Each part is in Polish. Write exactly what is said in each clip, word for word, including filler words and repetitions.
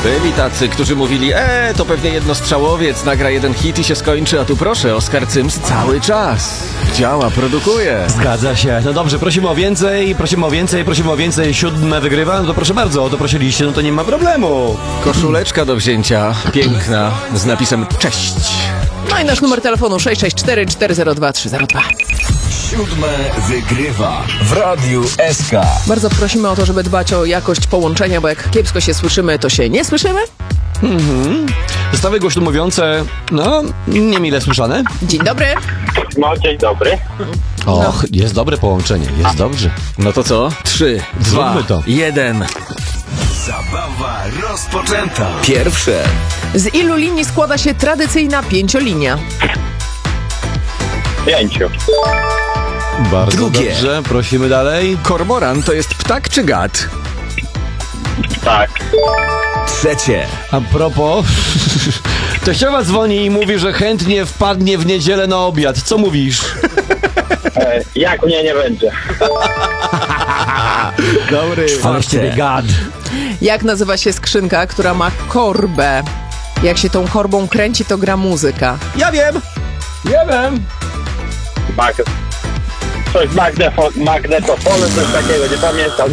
Byli tacy, którzy mówili, e, to pewnie jednostrzałowiec, nagra jeden hit i się skończy, a tu proszę, Oskar Cyms cały czas działa, produkuje. Zgadza się. No dobrze, prosimy o więcej, prosimy o więcej, prosimy o więcej. Siódme wygrywa, no to proszę bardzo, o to prosiliście, no to nie ma problemu. Koszuleczka do wzięcia, piękna, z napisem cześć. No i nasz numer telefonu sześć sześć cztery cztery zero dwa trzy zero dwa. Siódme wygrywa w Radiu S K. Bardzo prosimy o to, żeby dbać o jakość połączenia, bo jak kiepsko się słyszymy, to się nie słyszymy. Mhm. Zestawy głośno mówiące, no, niemile słyszane. Dzień dobry. No, dzień dobry. Och, jest dobre połączenie, jest dobrze. No to co? Trzy, dwa, Zróbmy to. jeden. Zabawa rozpoczęta. Pierwsze. Z ilu linii składa się tradycyjna pięciolinia? Pięciu. Bardzo Drugie. dobrze, prosimy dalej. Kormoran to jest ptak czy gad? Tak. Trzecie. A propos, teściowa dzwoni i mówi, że chętnie wpadnie w niedzielę na obiad. Co mówisz? E, jak mnie nie będzie? Dobry. Ale z ciebie gad. Jak nazywa się skrzynka, która ma korbę? Jak się tą korbą kręci, to gra muzyka. Ja wiem. Ja wiem. Mag... Coś magnefo- magnetofonu, coś takiego, nie pamiętam.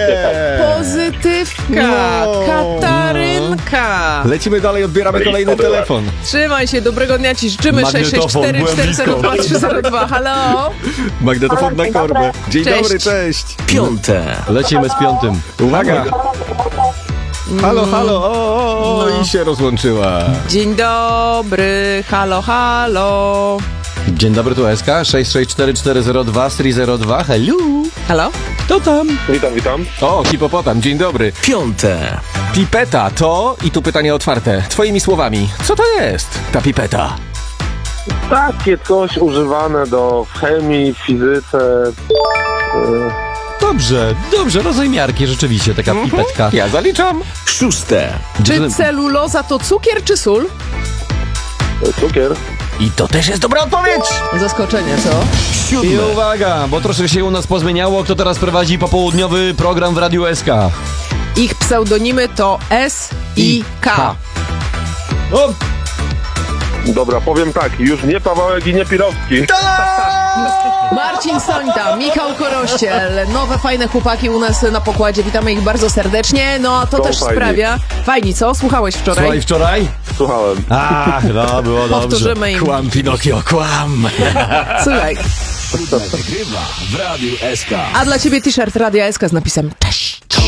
Pozytywka, No. Katarynka. Lecimy dalej, odbieramy kolejny telefon. Trzymaj się, dobrego dnia ci życzymy. sześć sześć Magnetofon, cztery byłem cztery zero dwa blisko. trzy zero dwa. Halo? Magnetofon na korbę. Dzień Cześć. dobry, cześć. Piąte. Lecimy z piątym. Uwaga. Halo, halo, o, o, o, No. i się rozłączyła. Dzień dobry, halo, halo. Dzień dobry, tu S K, sześć sześć cztery cztery zero dwa trzy zero dwa. Hello. Halo? To tam. Witam, witam. O, hipopotam, dzień dobry. Piąte. Pipeta to, i tu pytanie otwarte, twoimi słowami, co to jest ta pipeta? Takie coś używane do chemii, fizyce. Dobrze, dobrze, rozejmiarki, rzeczywiście, taka pipetka. Ja zaliczam. Szóste. Czy celuloza to cukier czy sól? E, cukier. I to też jest dobra odpowiedź. Zaskoczenie, co? I Siódme. uwaga, bo troszkę się u nas pozmieniało, kto teraz prowadzi popołudniowy program w Radiu S K. Ich pseudonimy to S I K. O, Dobra, powiem tak, już nie Pawełek i nie Pirowski. Marcin Sońta, Michał Korościel, nowe fajne chłopaki u nas na pokładzie, witamy ich bardzo serdecznie, no a to Są też fajni. sprawia... Fajni, co? Słuchałeś wczoraj? słuchaj, wczoraj? Słuchałem. Ach, no, było dobrze. Powtórzymy im. Kłam, Pinokio, kłam. Słuchaj, Wygrywa w Radiu S K. a dla ciebie t-shirt Radia S K z napisem cześć.